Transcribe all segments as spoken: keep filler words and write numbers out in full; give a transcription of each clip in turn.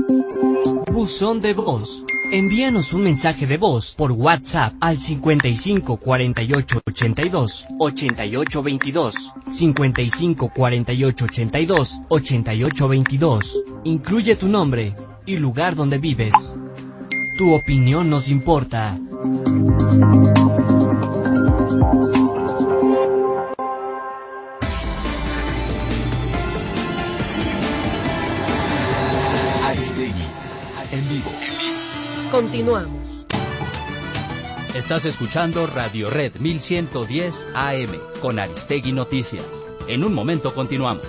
Buzón de voz. Envíanos un mensaje de voz por WhatsApp al cincuenta y cinco cuarenta y ocho ochenta y dos ochenta y ocho veintidós, cincuenta y cinco cuarenta y ocho ochenta y dos ochenta y ocho veintidós. Incluye tu nombre y lugar donde vives. Tu opinión nos importa. Aristegui, en vivo. Continuamos. Estás escuchando Radio Red mil ciento diez A M con Aristegui Noticias. En un momento continuamos.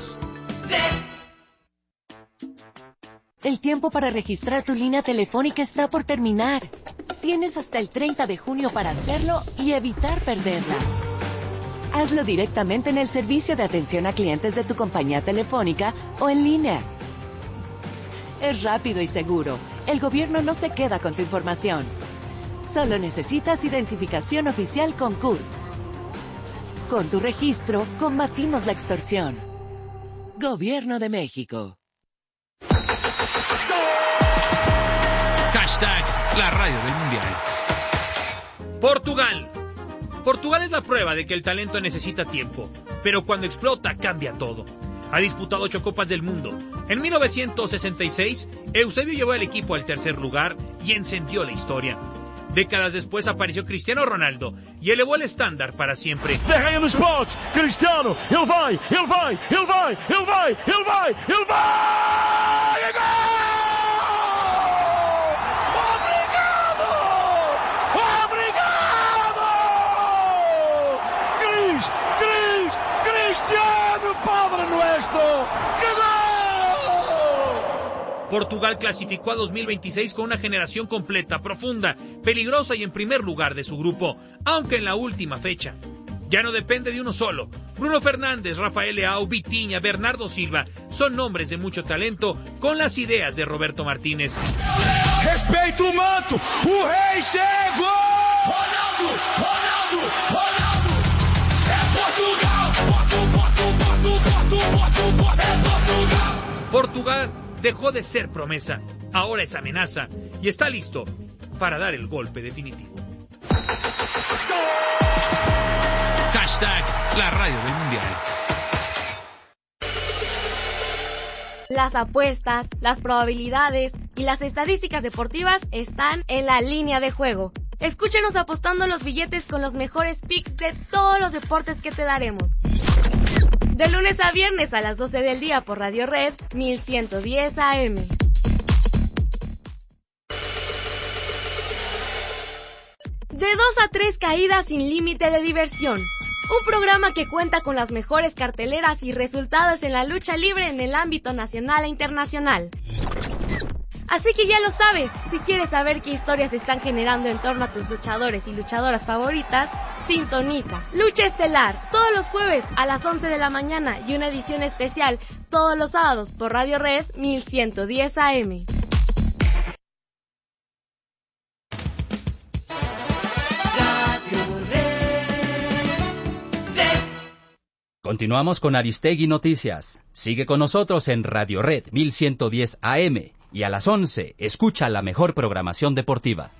El tiempo para registrar tu línea telefónica está por terminar. Tienes hasta el treinta de junio para hacerlo y evitar perderla. Hazlo directamente en el servicio de atención a clientes de tu compañía telefónica o en línea. Es rápido y seguro. El gobierno no se queda con tu información. Solo necesitas identificación oficial con C U R P. Con tu registro, combatimos la extorsión. Gobierno de México. Hashtag la radio del mundial. Portugal. Portugal es la prueba de que el talento necesita tiempo, pero cuando explota cambia todo. Ha disputado ocho Copas del Mundo. En mil novecientos sesenta y seis, Eusebio llevó al equipo al tercer lugar y encendió la historia. Décadas después apareció Cristiano Ronaldo y elevó el estándar para siempre. Derraia nos pontos, Cristiano, ele vai, ele vai, ele vai, ele vai, ele vai, ele vai! E gol! Obrigado! Obrigado! Cris, Cris, Cristiano, Padre Nuestro, que gol! Portugal clasificó a dos mil veintiséis con una generación completa, profunda, peligrosa y en primer lugar de su grupo, aunque en la última fecha. Ya no depende de uno solo. Bruno Fernández, Rafael Leao, Vitinha, Bernardo Silva son nombres de mucho talento con las ideas de Roberto Martínez. Respeito o manto, o rei chegou! Ronaldo, Ronaldo, Ronaldo, é Portugal! Portu, Portu, Portu, Portu, Portu, é Portugal! Portugal dejó de ser promesa, ahora es amenaza y está listo para dar el golpe definitivo. Hashtag la radio del mundial. Las apuestas, las probabilidades y las estadísticas deportivas están en la línea de juego. Escúchenos apostando los billetes con los mejores picks de todos los deportes que te daremos. De lunes a viernes a las doce del día por Radio Red mil ciento diez A M. De dos a tres caídas sin límite de diversión. Un programa que cuenta con las mejores carteleras y resultados en la lucha libre en el ámbito nacional e internacional. Así que ya lo sabes, si quieres saber qué historias se están generando en torno a tus luchadores y luchadoras favoritas, sintoniza Lucha Estelar todos los jueves a las once de la mañana y una edición especial todos los sábados por Radio Red mil ciento diez A M. Continuamos con Aristegui Noticias. Sigue con nosotros en Radio Red mil ciento diez A M y a las once escucha la mejor programación deportiva.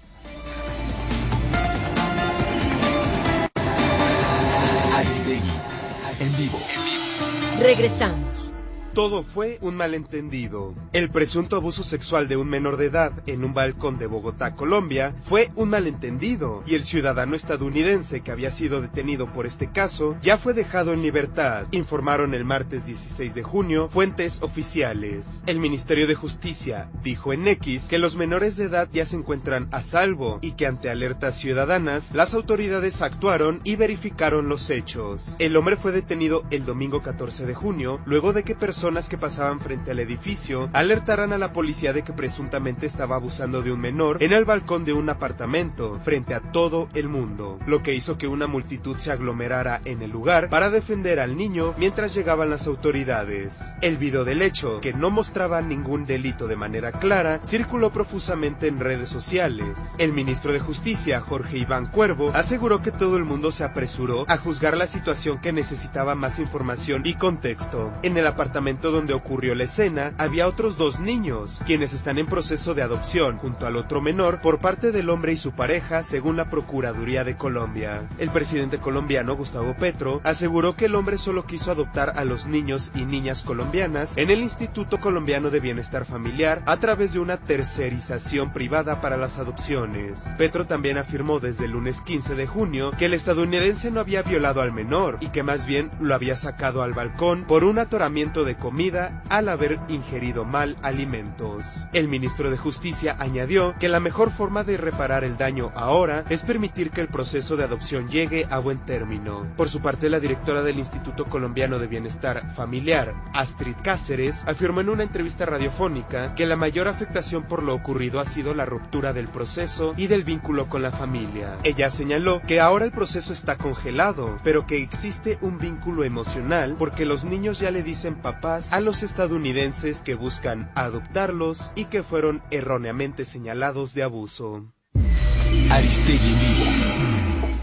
Aristegui, en vivo. Regresamos. Todo fue un malentendido. El presunto abuso sexual de un menor de edad en un balcón de Bogotá, Colombia, fue un malentendido, y el ciudadano estadounidense que había sido detenido por este caso ya fue dejado en libertad, informaron el martes dieciséis de junio fuentes oficiales. El Ministerio de Justicia dijo en X que los menores de edad ya se encuentran a salvo y que ante alertas ciudadanas, las autoridades actuaron y verificaron los hechos. El hombre fue detenido el domingo catorce de junio, luego de que personas Personas que pasaban frente al edificio alertaran a la policía de que presuntamente estaba abusando de un menor en el balcón de un apartamento frente a todo el mundo, lo que hizo que una multitud se aglomerara en el lugar para defender al niño mientras llegaban las autoridades. El video del hecho, que no mostraba ningún delito de manera clara, circuló profusamente en redes sociales. El ministro de Justicia, Jorge Iván Cuervo, aseguró que todo el mundo se apresuró a juzgar la situación, que necesitaba más información y contexto. En el apartamento departamento donde ocurrió la escena había otros dos niños, quienes están en proceso de adopción junto al otro menor por parte del hombre y su pareja, según la Procuraduría de Colombia. El presidente colombiano Gustavo Petro aseguró que el hombre solo quiso adoptar a los niños y niñas colombianas en el Instituto Colombiano de Bienestar Familiar a través de una tercerización privada para las adopciones. Petro también afirmó desde el lunes quince de junio que el estadounidense no había violado al menor y que más bien lo había sacado al balcón por un atoramiento de comida al haber ingerido mal alimentos. El ministro de Justicia añadió que la mejor forma de reparar el daño ahora es permitir que el proceso de adopción llegue a buen término. Por su parte, la directora del Instituto Colombiano de Bienestar Familiar, Astrid Cáceres, afirmó en una entrevista radiofónica que la mayor afectación por lo ocurrido ha sido la ruptura del proceso y del vínculo con la familia. Ella señaló que ahora el proceso está congelado, pero que existe un vínculo emocional porque los niños ya le dicen papás a los estadounidenses que buscan adoptarlos y que fueron erróneamente señalados de abuso. Aristegui en vivo.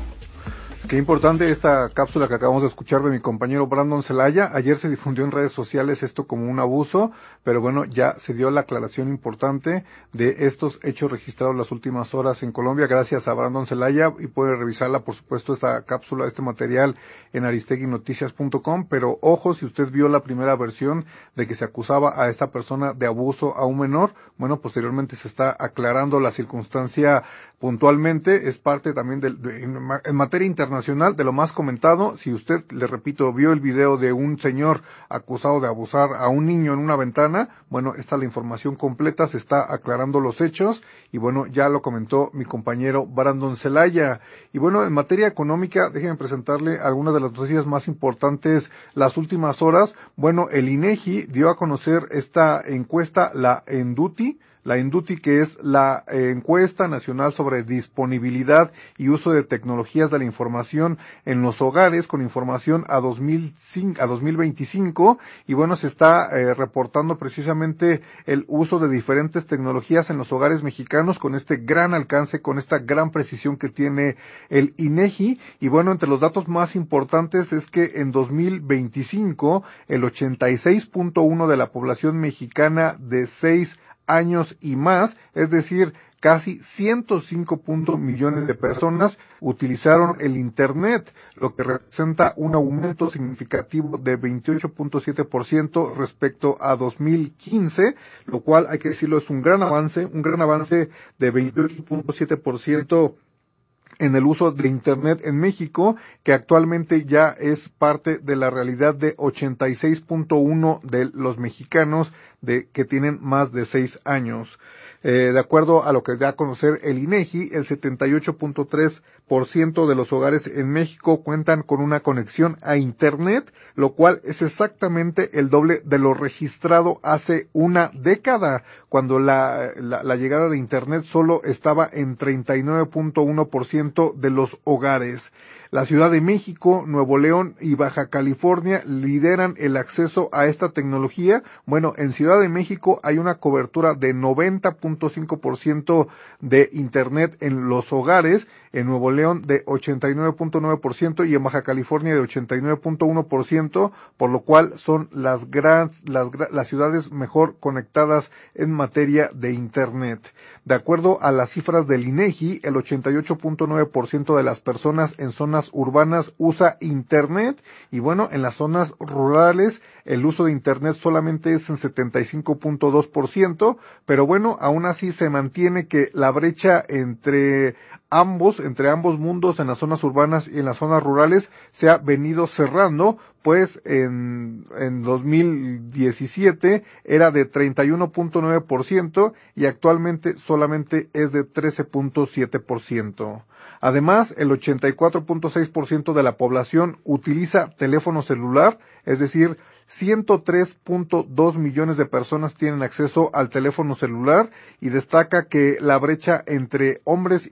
Qué importante esta cápsula que acabamos de escuchar de mi compañero Brandon Celaya. Ayer se difundió en redes sociales esto como un abuso, pero bueno, ya se dio la aclaración importante de estos hechos registrados las últimas horas en Colombia, gracias a Brandon Celaya, y puede revisarla, por supuesto, esta cápsula, este material en aristegui noticias punto com, pero ojo, si usted vio la primera versión de que se acusaba a esta persona de abuso a un menor, bueno, posteriormente se está aclarando la circunstancia puntualmente, es parte también de, de en, en materia internacional de lo más comentado. Si usted, le repito, vio el video de un señor acusado de abusar a un niño en una ventana, bueno, esta es la información completa, se está aclarando los hechos, y bueno, ya lo comentó mi compañero Brandon Celaya. Y bueno, en materia económica, déjenme presentarle algunas de las noticias más importantes las últimas horas. Bueno, el INEGI dio a conocer esta encuesta, la Enduti, La Enduti, que es la eh, encuesta nacional sobre disponibilidad y uso de tecnologías de la información en los hogares, con información a dos mil cinco, a dos mil veinticinco, y bueno, se está eh, reportando precisamente el uso de diferentes tecnologías en los hogares mexicanos con este gran alcance, con esta gran precisión que tiene el INEGI. Y bueno, entre los datos más importantes es que en dos mil veinticinco el ochenta y seis punto uno de la población mexicana de seis años y más, es decir, casi ciento cinco punto millones de personas utilizaron el Internet, lo que representa un aumento significativo de veintiocho punto siete por ciento respecto a dos mil quince, lo cual, hay que decirlo, es un gran avance, un gran avance de veintiocho punto siete por ciento en el uso de Internet en México, que actualmente ya es parte de la realidad de ochenta y seis punto uno de los mexicanos de que tienen más de seis años. Eh, de acuerdo a lo que da a conocer el INEGI, el setenta y ocho punto tres por ciento de los hogares en México cuentan con una conexión a Internet, lo cual es exactamente el doble de lo registrado hace una década, cuando la, la, la llegada de Internet solo estaba en treinta y nueve punto uno por ciento de los hogares. La Ciudad de México, Nuevo León y Baja California lideran el acceso a esta tecnología. Bueno, en Ciudad de México hay una cobertura de noventa punto cinco por ciento de Internet en los hogares, en Nuevo León de ochenta y nueve punto nueve por ciento y en Baja California de ochenta y nueve punto uno por ciento, por lo cual son las, gran, las, las ciudades mejor conectadas en materia de Internet. De acuerdo a las cifras del INEGI, el ochenta y ocho punto nueve por ciento de las personas en zonas urbanas usa Internet, y bueno, en las zonas rurales el uso de Internet solamente es en setenta y cinco punto dos por ciento, pero bueno, aún así se mantiene que la brecha entre ambos, entre ambos mundos, en las zonas urbanas y en las zonas rurales, se ha venido cerrando, pues en, en dos mil diecisiete era de treinta y uno punto nueve por ciento y actualmente solamente es de trece punto siete por ciento. Además, el ochenta y cuatro punto seis por ciento de la población utiliza teléfono celular, es decir, ciento tres punto dos millones de personas tienen acceso al teléfono celular, y destaca que la brecha entre hombres y mujeres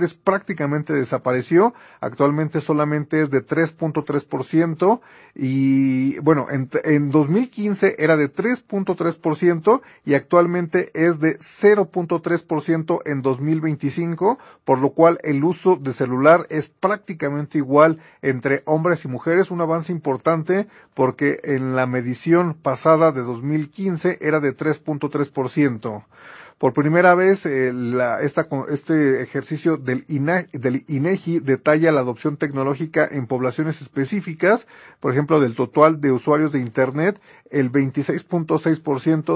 mujeres prácticamente desapareció, actualmente solamente es de tres punto tres por ciento y bueno, en, en dos mil quince era de tres punto tres por ciento y actualmente es de cero punto tres por ciento en dos mil veinticinco, por lo cual el uso de celular es prácticamente igual entre hombres y mujeres, un avance importante porque en la medición pasada de dos mil quince era de tres punto tres por ciento. Por primera vez, eh, la, esta, este ejercicio del, INA, del INEGI detalla la adopción tecnológica en poblaciones específicas. Por ejemplo, del total de usuarios de Internet, el veintiséis punto seis por ciento